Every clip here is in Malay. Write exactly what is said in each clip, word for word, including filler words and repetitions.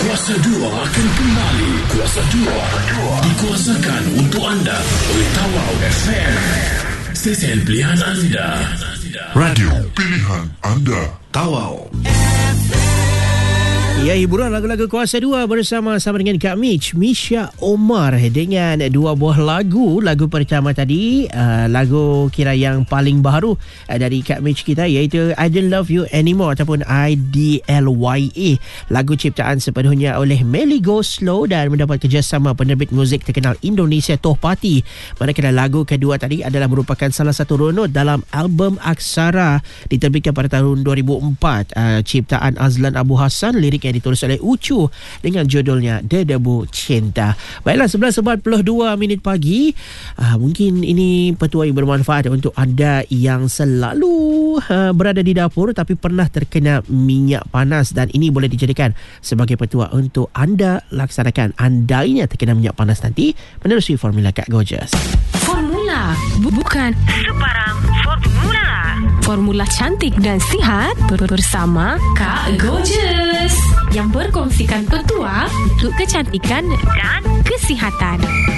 Kuasa dua akan kembali. Kuasa dua dikuasakan untuk anda oleh Tawau F M. Stesen pilihan anda. Radio pilihan anda. Tawau. Ya, hiburan lagu-lagu Kuasa dua bersama sama dengan Kak Mitch, Misha Omar dengan dua buah lagu. Lagu pertama tadi, uh, lagu kira yang paling baru uh, dari Kak Mitch kita, iaitu I Don't Love You Anymore ataupun I D L Y A. Lagu ciptaan sepenuhnya oleh Melly Go Slow dan mendapat kerjasama penerbit muzik terkenal Indonesia Tohpati. Manakala lagu kedua tadi adalah merupakan salah satu runut dalam album Aksara diterbitkan pada tahun dua ribu empat. Uh, ciptaan Azlan Abu Hassan, lirik yang ditulis oleh Ucu dengan judulnya Dedebu Cinta. Baiklah, sebelas empat puluh dua minit pagi. Uh, mungkin ini petua yang bermanfaat untuk anda yang selalu uh, berada di dapur tapi pernah terkena minyak panas, dan ini boleh dijadikan sebagai petua untuk anda laksanakan andainya terkena minyak panas nanti menerusi formula Kak Gorgeous. Formula bukan sebarang formula. Formula cantik dan sihat bersama Kak Gorgeous yang berkongsikan petua untuk kecantikan dan kesihatan.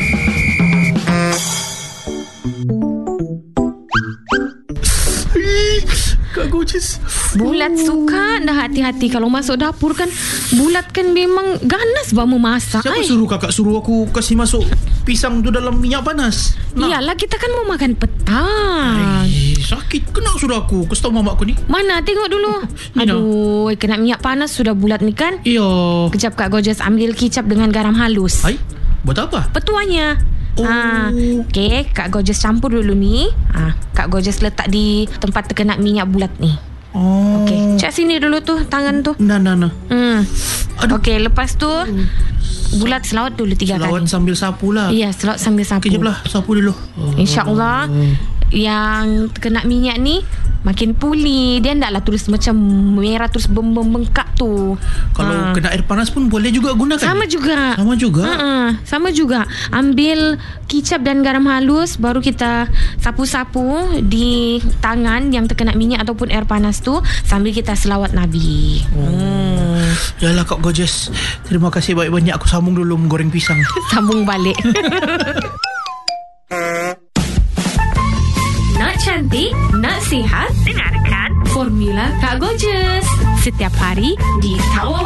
Kak Gorgeous, Bulat suka dah hati-hati kalau masuk dapur kan. Bulat kan memang ganas buat memasak. siapa ay. suruh kakak suruh aku kasih masuk pisang tu dalam minyak panas? Nak? Iyalah, kita kan mau makan petang. Ay, sakit. Kenapa suruh aku? Kau tahu mamak aku ni? Mana tengok dulu. Ni dah. Aduh, kena minyak panas sudah bulat ni kan. Iya. Kejap Kak Gorgeous ambil kicap dengan garam halus. Hai, buat apa? Petuanya. Oh. Ha, okey, Kak Gorgeous campur dulu ni. Ha, Kak Gorgeous letak di tempat terkena minyak bulat ni. Oh. Okey, cak sini dulu tu tangan tu. Nah, nah, nah. Hmm. Aduh. Okey, lepas tu bulat selawat dulu tiga Selawat kali. sambil sapu lah. Iya, selawat sambil sapu. Kejap lah, sapu dulu. Oh. InsyaAllah yang terkena minyak ni makin pulih. Dia taklah terus macam merah terus bembengkak tu. Kalau Ha. kena air panas pun boleh juga gunakan. Sama juga. Sama juga. Ha-ha, sama juga. Ambil kicap dan garam halus, baru kita sapu-sapu di tangan yang terkena minyak ataupun air panas tu sambil kita selawat Nabi. Oh. Hmm. Yalah Kak Gorgeous, terima kasih banyak-banyak. Aku sambung dulu menggoreng pisang. Sambung balik. Nak cantik, nak sihat, dengarkan Formula Kak Gorgeous setiap hari di Tawau